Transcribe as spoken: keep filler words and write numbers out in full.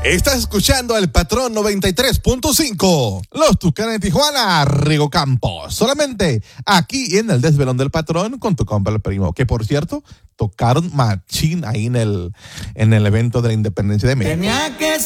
Estás escuchando al Patrón noventa y tres punto cinco. Los Tucanes de Tijuana, Rigo Campos. Solamente aquí en el Desvelón del Patrón con tu compa el primo. Que por cierto, tocaron machín ahí en el, en el evento de la Independencia de México. Tenía que